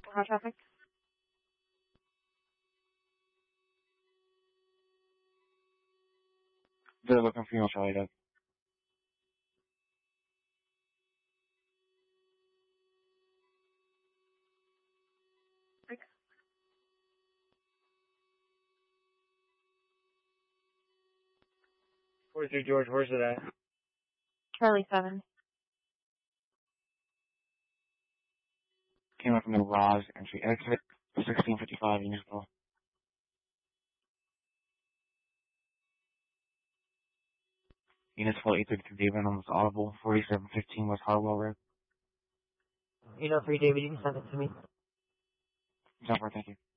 Car traffic. They're looking for you on Charlie Doug. Six. 43 George, where's it at? Charlie 7. Came up from the garage, entry exit, 1655 Unitsville. Unitsville 832 David, almost audible, 4715 West Harwell Road. 803 David, you can send it to me. Jumper, thank you.